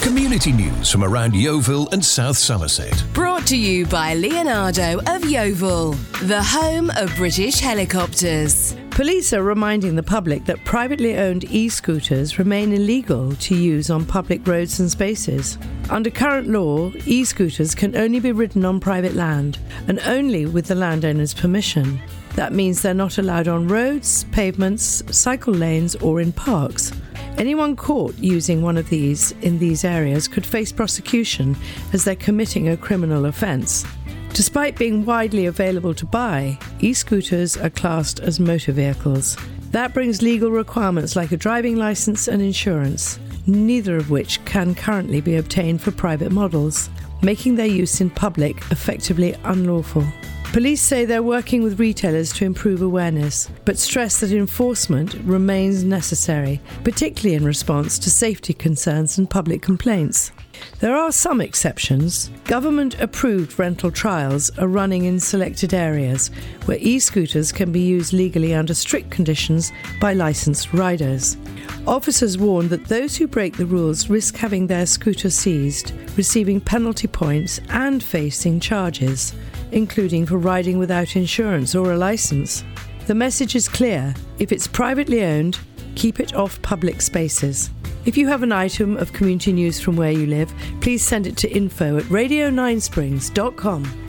Community news from around Yeovil and South Somerset. Brought to you by Leonardo of Yeovil, the home of British helicopters. Police are reminding the public that privately owned e-scooters remain illegal to use on public roads and spaces. Under current law, e-scooters can only be ridden on private land and only with the landowner's permission. That means they're not allowed on roads, pavements, cycle lanes or in parks. Anyone caught using one of these in these areas could face prosecution as they're committing a criminal offence. Despite being widely available to buy, e-scooters are classed as motor vehicles. That brings legal requirements like a driving licence and insurance, neither of which can currently be obtained for private models, making their use in public effectively unlawful. Police say they're working with retailers to improve awareness, but stress that enforcement remains necessary, particularly in response to safety concerns and public complaints. There are some exceptions. Government-approved rental trials are running in selected areas where e-scooters can be used legally under strict conditions by licensed riders. Officers warn that those who break the rules risk having their scooter seized, receiving penalty points and facing charges, including for riding without insurance or a licence. The message is clear. If it's privately owned, keep it off public spaces. If you have an item of community news from where you live, please send it to info@radio9springs.com.